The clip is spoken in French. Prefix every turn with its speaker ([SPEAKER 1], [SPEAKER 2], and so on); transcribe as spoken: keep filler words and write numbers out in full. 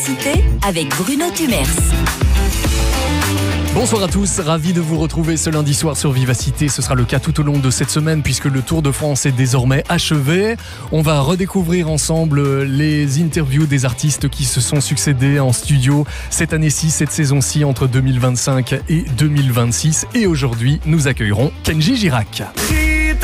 [SPEAKER 1] Cité avec Bruno Tumers.
[SPEAKER 2] Bonsoir à tous, ravi de vous retrouver ce lundi soir sur Vivacité. Ce sera le cas tout au long de cette semaine puisque le Tour de France est désormais achevé. On va redécouvrir ensemble les interviews des artistes qui se sont succédés en studio cette année-ci, cette saison-ci entre deux mille vingt-cinq et deux mille vingt-six. Et aujourd'hui, nous accueillerons Kenji Girac.